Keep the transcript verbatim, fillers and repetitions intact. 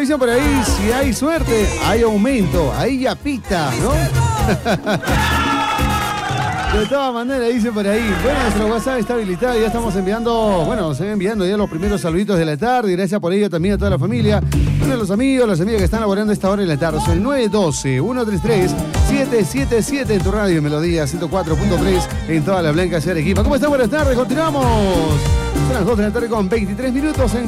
Dicen por ahí, si hay suerte, hay aumento, ahí ya pita, ¿no? De todas maneras, dicen por ahí. Bueno, nuestro WhatsApp está habilitado, ya estamos enviando, bueno, se van enviando ya los primeros saluditos de la tarde. Gracias por ello también a toda la familia, a los amigos, las amigas que están laborando esta hora de la tarde. Son el nueve uno dos, uno tres tres, siete siete siete en tu radio Melodía ciento cuatro punto tres en toda la blanca ciudad de Arequipa. ¿Cómo están? Buenas tardes, continuamos. Son las dos de la tarde con veintitrés minutos en